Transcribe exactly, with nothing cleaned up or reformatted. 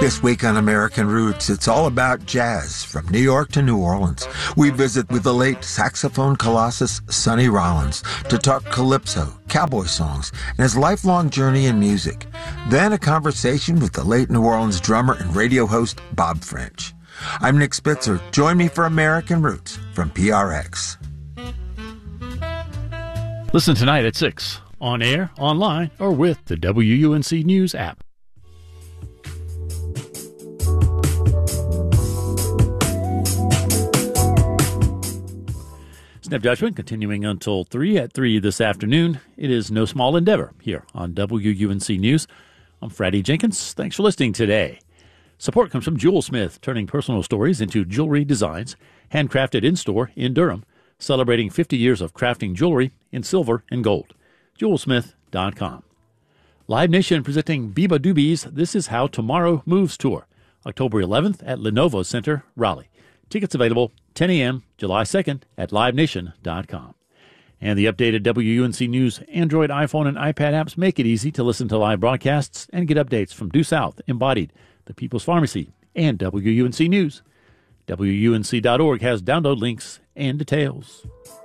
This week on American Roots, it's all about jazz from New York to New Orleans. We visit with the late saxophone colossus Sonny Rollins to talk calypso, cowboy songs, and his lifelong journey in music. Then a conversation with the late New Orleans drummer and radio host Bob French. I'm Nick Spitzer. Join me for American Roots from P R X. Listen tonight at six, on air, online, or with the W U N C News app. Snap Judgment continuing until three at three this afternoon. It is no small endeavor here on W U N C News. I'm Freddie Jenkins. Thanks for listening today. Support comes from Jewelsmith, turning personal stories into jewelry designs, handcrafted in-store in Durham, celebrating fifty years of crafting jewelry in silver and gold. Jewelsmith dot com. Live Nation presenting Biba Doobies' This Is How Tomorrow Moves Tour, October eleventh at Lenovo Center, Raleigh. Tickets available ten a.m. July second at live nation dot com. And the updated W U N C News Android, iPhone, and iPad apps make it easy to listen to live broadcasts and get updates from Due South, Embodied, The People's Pharmacy, and W U N C News. W U N C dot org has download links and details.